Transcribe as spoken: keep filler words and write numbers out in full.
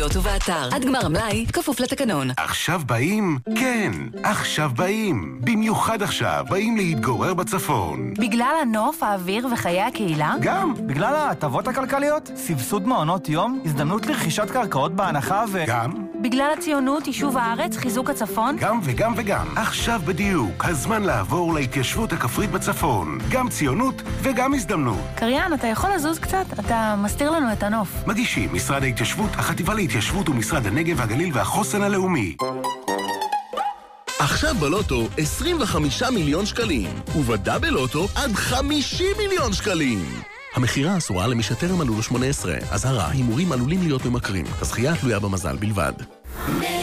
ובאתר. עד גמר המלאי, כפוף לתקנון. עכשיו באים? כן, עכשיו באים. במיוחד עכשיו, באים להתגורר בצפון. בגלל הנוף, האוויר וחיי הקהילה? גם. בגלל ההטבות הכלכליות? סבסוד מעונות יום? הזדמנות לרכישת קרקעות בהנחה ו... גם. בגלל הציונות, יישוב הארץ, חיזוק הצפון? גם וגם וגם. עכשיו בדיוק, הזמן לעבור להתיישבות הכפרית בצפון. גם ציונות וגם הזדמנות. קריין, אתה יכול לזוז קצת? אתה מסתיר לנו את הנוף. מגישים משרד ההתיישבות, החטיבה להתיישבות ומשרד הנגב והגליל והחוסן הלאומי. עכשיו בלוטו עשרים וחמישה מיליון שקלים, ובדאבל לוטו עד חמישים מיליון שקלים. המחירה אסורה למי שטרם מלאו לו שמונה עשרה. אזהרה, הימורים עלולים להיות ממכרים. הזכייה תלויה במזל בלבד.